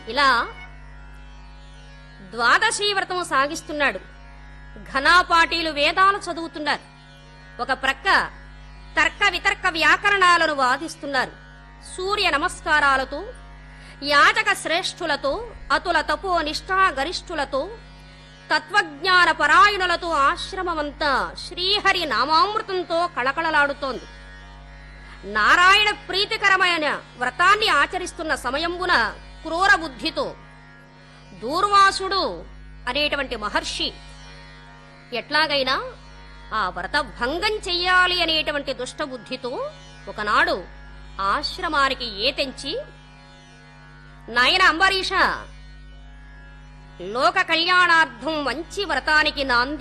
ఇలా ద్వాదశీ వ్రతం సాగిస్తున్నాడు. ఘనాపాటీలు వేదాలు చదువుతున్నారు. ఒక ప్రక్క తర్క వితర్క వ్యాకరణాలను వాదిస్తున్నారు. సూర్య నమస్కారాలతో, యాజక శ్రేష్ఠులతో, అతుల తపో నిష్ఠా గరిష్ఠులతో, తత్వజ్ఞాన పరాయణులతో ఆశ్రమమంతా శ్రీహరి నామామృతంతో కళకళలాడుతోంది. నారాయణ ప్రీతికరమైన వ్రతాన్ని ఆచరిస్తున్న సమయంబున క్రూర బుద్ధితో దూర్వాసుడు అనేటువంటి మహర్షి ఎట్లాగైనా ఆ వ్రత భంగం చెయ్యాలి అనేటువంటి దుష్టబుద్ధితో ఒకనాడు ఆశ్రమానికి ఏతెంచి, నాయన అంబరీష, లోక కళ్యాణార్థం మంచి వ్రతానికి నాంది